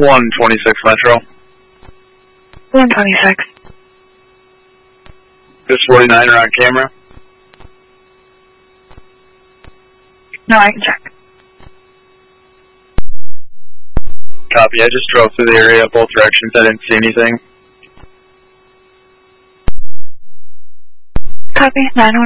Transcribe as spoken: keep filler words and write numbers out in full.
one twenty-six Metro. one twenty-six. This forty-nine are on camera? No, I can check. Copy, I just drove through the area both directions, I didn't see anything. Copy, nine one.